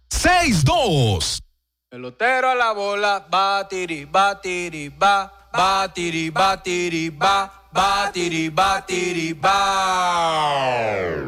6-2. Pelotero a la bola, batiri, batiri, ba, batiri, batiri, ba, batiri, batiri, ba.